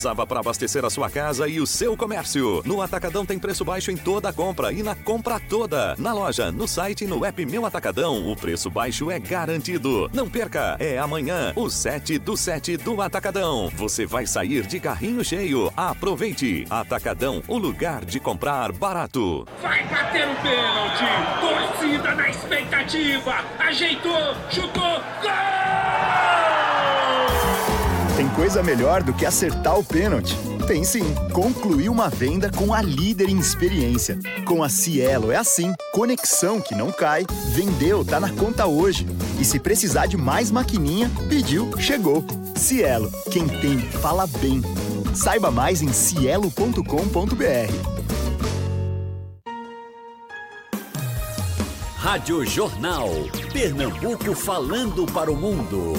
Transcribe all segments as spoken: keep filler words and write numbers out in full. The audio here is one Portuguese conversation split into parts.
Precisava para abastecer a sua casa e o seu comércio. No Atacadão tem preço baixo em toda a compra e na compra toda. Na loja, no site e no app Meu Atacadão, o preço baixo é garantido. Não perca, é amanhã, o sete do sete do Atacadão. Você vai sair de carrinho cheio. Aproveite. Atacadão, o lugar de comprar barato. Vai bater o pênalti. Torcida na expectativa. Ajeitou, chutou, gol! Tem coisa melhor do que acertar o pênalti? Tem sim. Concluir uma venda com a líder em experiência. Com a Cielo é assim. Conexão que não cai. Vendeu, tá na conta hoje. E se precisar de mais maquininha, pediu, chegou. Cielo. Quem tem, fala bem. Saiba mais em cielo ponto com ponto br. Rádio Jornal. Pernambuco falando para o mundo.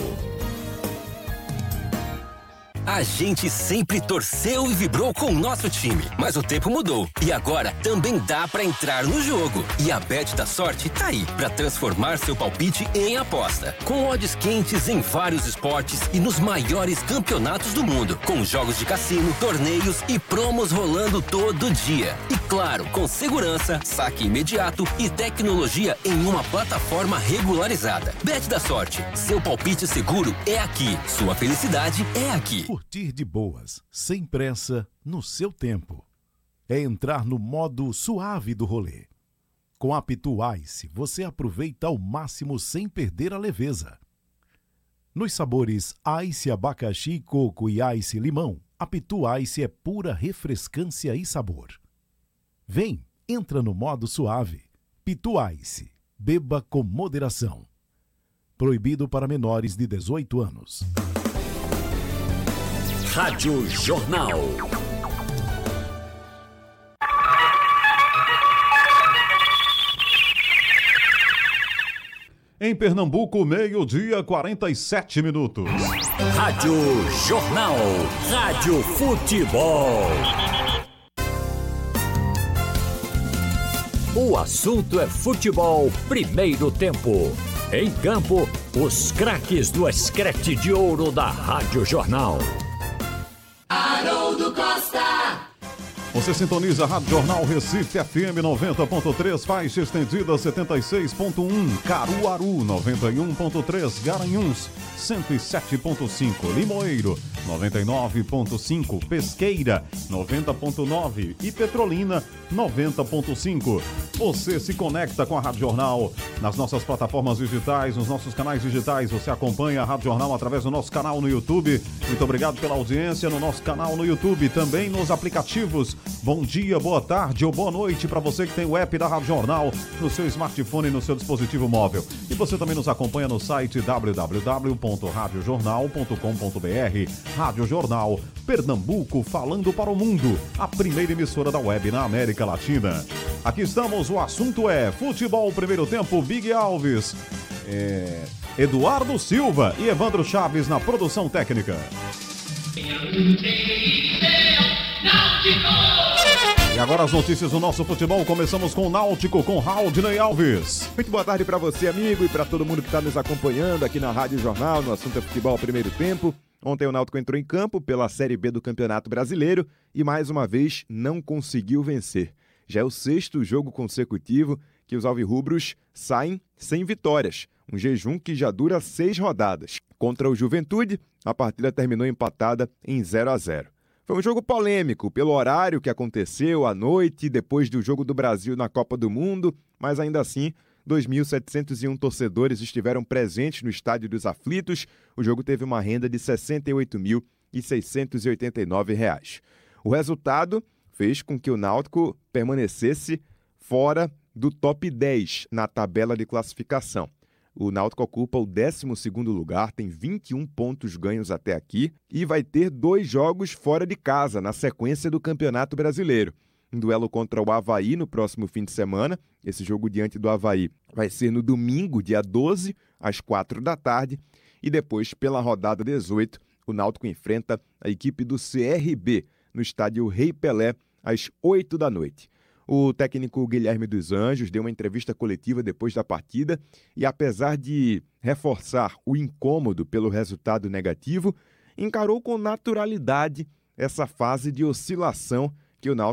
A gente sempre torceu e vibrou com o nosso time, mas o tempo mudou e agora também dá pra entrar no jogo. E a Bet da Sorte tá aí pra transformar seu palpite em aposta. Com odds quentes em vários esportes e nos maiores campeonatos do mundo, com jogos de cassino, torneios e promos rolando todo dia. E claro, com segurança, saque imediato e tecnologia em uma plataforma regularizada. Bet da Sorte, seu palpite seguro é aqui, sua felicidade é aqui. Curtir de boas, sem pressa, no seu tempo. É entrar no modo suave do rolê. Com a Pitu Ice, você aproveita ao máximo sem perder a leveza. Nos sabores Ice abacaxi, coco e Ice limão, a Pitu Ice é pura refrescância e sabor. Vem, entra no modo suave. Pitu Ice, beba com moderação. Proibido para menores de dezoito anos. Rádio Jornal. Em Pernambuco, meio-dia, quarenta e sete minutos. Rádio Jornal. Rádio Futebol. O assunto é futebol, primeiro tempo. Em campo, os craques do escrete de ouro da Rádio Jornal. Haroldo Costa. Você sintoniza a Rádio Jornal Recife F M noventa ponto três, faixa estendida setenta e seis ponto um, Caruaru noventa e um ponto três, Garanhuns cento e sete ponto cinco, Limoeiro noventa e nove ponto cinco, Pesqueira noventa ponto nove e Petrolina noventa ponto cinco. Você se conecta com a Rádio Jornal nas nossas plataformas digitais, nos nossos canais digitais. Você acompanha a Rádio Jornal através do nosso canal no YouTube. Muito obrigado pela audiência no nosso canal no YouTube, também nos aplicativos. Bom dia, boa tarde ou boa noite para você que tem o app da Rádio Jornal no seu smartphone e no seu dispositivo móvel. E você também nos acompanha no site w w w ponto rádio jornal ponto com ponto b r. Rádio Jornal, Pernambuco falando para o mundo, a primeira emissora da web na América Latina. Aqui estamos, o assunto é futebol primeiro tempo, Big Alves, é, Eduardo Silva e Evandro Chaves na produção técnica. E agora as notícias do nosso futebol. Começamos com o Náutico, com Haldney Alves. Muito boa tarde para você, amigo, e para todo mundo que está nos acompanhando aqui na Rádio Jornal, no assunto é futebol primeiro tempo. Ontem o Náutico entrou em campo pela Série B do Campeonato Brasileiro e mais uma vez não conseguiu vencer. Já é o sexto jogo consecutivo que os alvirrubros saem sem vitórias, um jejum que já dura seis rodadas. Contra o Juventude, a partida terminou empatada em zero a zero. Foi um jogo polêmico pelo horário que aconteceu à noite, depois do Jogo do Brasil na Copa do Mundo, mas ainda assim, dois mil setecentos e um torcedores estiveram presentes no Estádio dos Aflitos. O jogo teve uma renda de sessenta e oito mil seiscentos e oitenta e nove reais. O resultado fez com que o Náutico permanecesse fora do top dez na tabela de classificação. O Náutico ocupa o décimo segundo lugar, tem vinte e um pontos ganhos até aqui e vai ter dois jogos fora de casa na sequência do Campeonato Brasileiro. Um duelo contra o Avaí no próximo fim de semana. Esse jogo diante do Avaí vai ser no domingo, dia doze, às quatro da tarde. E depois, pela rodada dezoito, o Náutico enfrenta a equipe do C R B no estádio Rei Pelé, às oito da noite. O técnico Guilherme dos Anjos deu uma entrevista coletiva depois da partida e, apesar de reforçar o incômodo pelo resultado negativo, encarou com naturalidade essa fase de oscilação que o Náutico